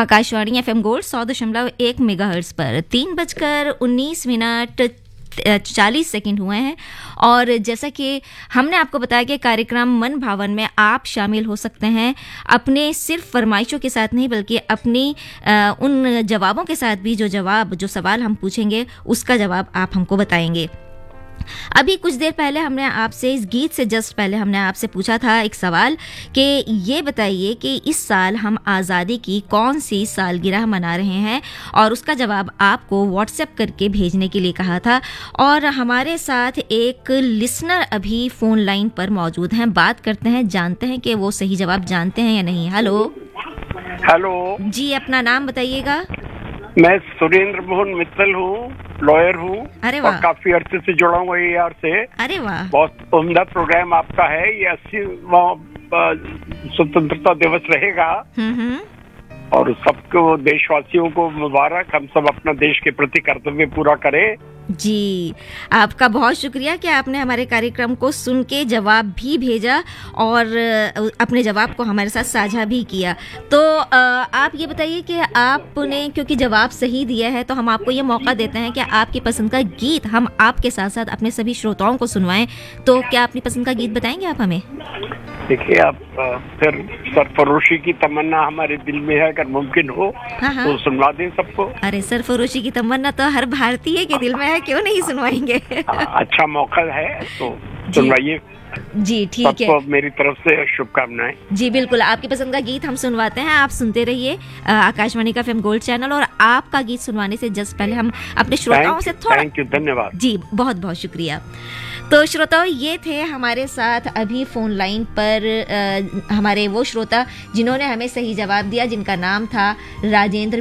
Akashvani FM gold 100.1 megahertz पर 3:19 हुए हैं। और जैसा कि हमने आपको बताया कि कार्यक्रम मन भावन में आप शामिल हो सकते हैं अपने सिर्फ फरमाइशों के साथ नहीं, बल्कि अपनी उन जवाबों के साथ भी, जो सवाल हम पूछेंगे उसका जवाब आप हमको बताएंगे। अभी कुछ देर पहले हमने आपसे, इस गीत से जस्ट पहले हमने आपसे पूछा था एक सवाल कि ये बताइए कि इस साल हम आज़ादी की कौन सी सालगिरह मना रहे हैं, और उसका जवाब आपको व्हाट्सएप करके भेजने के लिए कहा था। और हमारे साथ एक लिसनर अभी फ़ोन लाइन पर मौजूद हैं, बात करते हैं, जानते हैं कि वो सही जवाब जानते हैं या नहीं। हेलो जी, अपना नाम बताइएगा। मैं सुरेंद्र मोहन मित्तल हूँ, लॉयर हूँ। अरे वाह। और काफी अर्से से जुड़ा हूँ AR से। अरे वाह, बहुत उम्दा प्रोग्राम आपका है। ये 80वां स्वतंत्रता दिवस रहेगा और सबको, देशवासियों को मुबारक। हम सब अपना देश के प्रति कर्तव्य पूरा करें। जी, आपका बहुत शुक्रिया कि आपने हमारे कार्यक्रम को सुन के जवाब भी भेजा और अपने जवाब को हमारे साथ साझा भी किया। तो आप ये बताइए कि आपने, क्योंकि जवाब सही दिया है, तो हम आपको ये मौका देते हैं कि आपकी पसंद का गीत हम आपके साथ साथ अपने सभी श्रोताओं को सुनवाएं। तो क्या अपनी पसंद का गीत बताएंगे आप हमें? देखिए, आप फिर सरफरोशी की तमन्ना हमारे दिल में है, अगर मुमकिन हो तो सुनवा दें सबको। अरे, सरफरोशी की तमन्ना तो हर भारतीय के दिल में है, क्यों नहीं सुनवाएंगे। अच्छा मौका है तो सुनवाइए। जी ठीक है, मेरी तरफ से शुभकामनाएं। जी बिल्कुल, आपकी पसंद का गीत हम सुनवाते हैं, आप सुनते रहिए आकाशवाणी का FM गोल्ड चैनल। और आपका गीत सुनवाने से जस्ट पहले हम अपने श्रोताओं से थोड़ा, थैंक यू, धन्यवाद जी, बहुत बहुत शुक्रिया। तो श्रोताओं, ये थे हमारे साथ अभी फोन लाइन पर हमारे वो श्रोता जिन्होंने हमें सही जवाब दिया, जिनका नाम था सुरेंद्र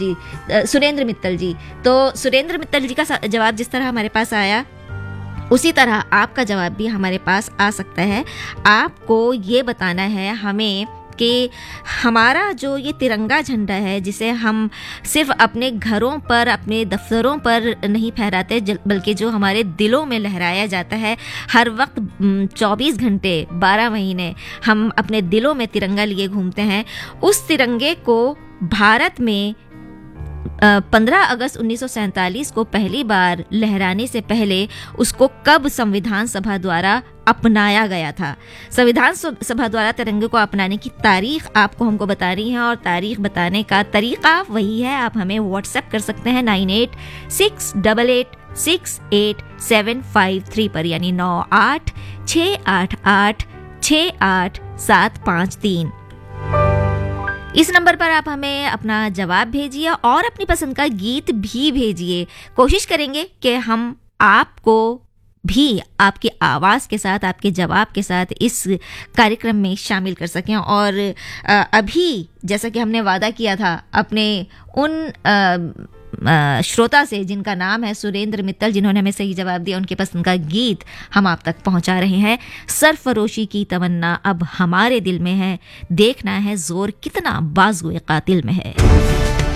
मित्तल जी। तो सुरेंद्र मित्तल जी का जवाब जिस तरह हमारे पास आया, उसी तरह आपका जवाब भी हमारे पास आ सकता है। आपको ये बताना है हमें कि हमारा जो ये तिरंगा झंडा है, जिसे हम सिर्फ अपने घरों पर, अपने दफ्तरों पर नहीं फहराते, बल्कि जो हमारे दिलों में लहराया जाता है हर वक्त, 24 घंटे 12 महीने हम अपने दिलों में तिरंगा लिए घूमते हैं, उस तिरंगे को भारत में 15 अगस्त 1947 को पहली बार लहराने से पहले उसको कब संविधान सभा द्वारा अपनाया गया था। संविधान सभा द्वारा तिरंगे को अपनाने की तारीख आपको हमको बतानी है, और तारीख बताने का तरीका वही है, आप हमें व्हाट्सएप कर सकते हैं 9868868753 पर, यानी 9868868753। इस नंबर पर आप हमें अपना जवाब भेजिए और अपनी पसंद का गीत भी भेजिए। कोशिश करेंगे कि हम आपको भी आपकी आवाज़ के साथ, आपके जवाब के साथ इस कार्यक्रम में शामिल कर सकें। और अभी जैसा कि हमने वादा किया था अपने उन श्रोता से जिनका नाम है सुरेंद्र मित्तल, जिन्होंने हमें सही जवाब दिया, उनके पसंद का गीत हम आप तक पहुंचा रहे हैं। सरफरोशी की तमन्ना अब हमारे दिल में है, देखना है जोर कितना बाजुए कातिल में है।